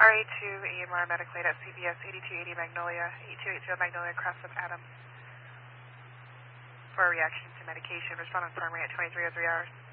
RA2 EMR medical aid at CVS 8280 Magnolia, 8280 Magnolia across with Adam. For a reaction to medication, respond on firm rate at 2303 hours.